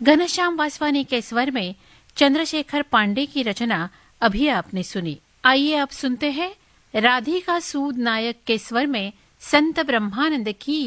घनश्याम वासवानी के स्वर में चंद्रशेखर पांडे की रचना अभी आपने सुनी। आइए अब सुनते हैं राधिका सूद नायक के स्वर में संत ब्रह्मानंद की